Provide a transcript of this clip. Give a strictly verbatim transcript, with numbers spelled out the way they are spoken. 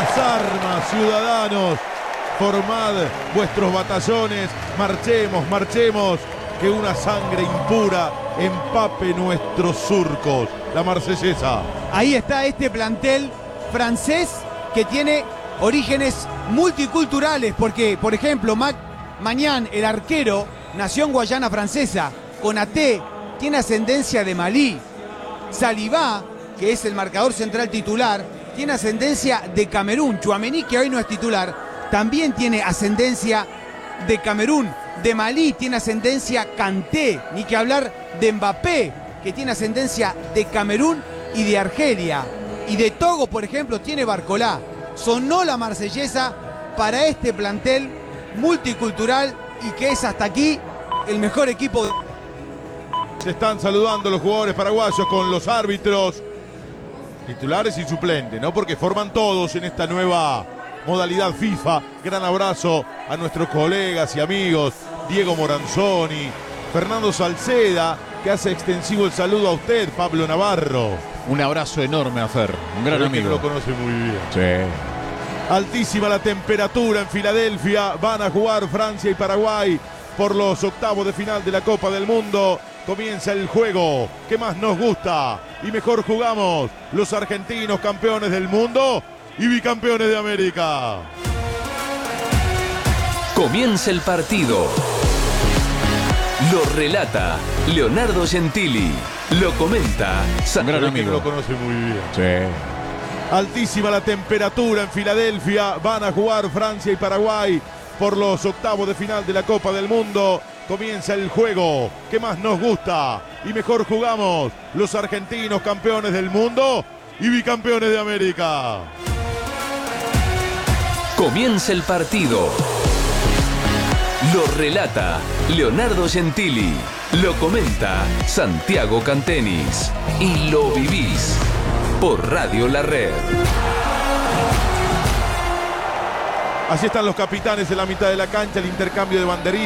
armas, ciudadanos, formad vuestros batallones, marchemos, marchemos, que una sangre impura empape nuestros surcos. La marsellesa. Ahí está este plantel francés que tiene orígenes multiculturales, porque, por ejemplo, Mac Mañán, el arquero, nació en Guayana Francesa. Konaté tiene ascendencia de Malí. Salivá, que es el marcador central titular, tiene ascendencia de Camerún. Tchouaméni, que hoy no es titular, también tiene ascendencia de Camerún. De Malí tiene ascendencia Kanté, ni que hablar de Mbappé, que tiene ascendencia de Camerún y de Argelia. Y de Togo, por ejemplo, tiene Barcolá. Sonó la marsellesa para este plantel multicultural y que es hasta aquí el mejor equipo. Se están saludando los jugadores paraguayos con los árbitros titulares y suplentes, ¿no? Porque forman todos en esta nueva modalidad FIFA. Gran abrazo a nuestros colegas y amigos Diego Moranzoni, Fernando Salceda, que hace extensivo el saludo a usted, Pablo Navarro. Un abrazo enorme a Fer, un gran Creo amigo. que lo conoce muy bien. Sí. Altísima la temperatura en Filadelfia. Van a jugar Francia y Paraguay por los octavos de final de la Copa del Mundo. Comienza el juego que más nos gusta y mejor jugamos. Los argentinos, campeones del mundo y bicampeones de América. Comienza el partido. Lo relata Leonardo Gentili. Lo comenta Un gran Creo amigo. que lo conoce muy bien. Sí. Altísima la temperatura en Filadelfia. Van a jugar Francia y Paraguay por los octavos de final de la Copa del Mundo. Comienza el juego que más nos gusta y mejor jugamos. Los argentinos, campeones del mundo y bicampeones de América. Comienza el partido. Lo relata Leonardo Gentili. Lo comenta Santiago Cantenis. Y lo vivís por Radio La Red. Así están los capitanes en la mitad de la cancha, el intercambio de banderines.